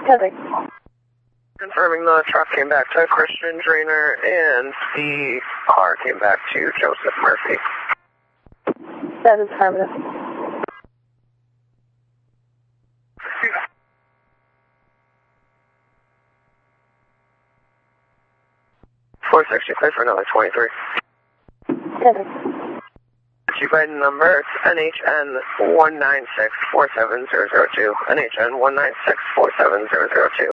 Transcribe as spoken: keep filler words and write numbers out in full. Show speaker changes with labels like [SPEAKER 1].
[SPEAKER 1] Perfect.
[SPEAKER 2] Confirming the truck came back to Christian Drainer and the car came back to Joseph Murphy.
[SPEAKER 1] That is affirmative.
[SPEAKER 2] four sixty, play for another twenty-three.
[SPEAKER 1] Perfect.
[SPEAKER 2] Chief item number, it's N H N one nine six four seven zero zero two. N H N one nine six four seven zero zero two.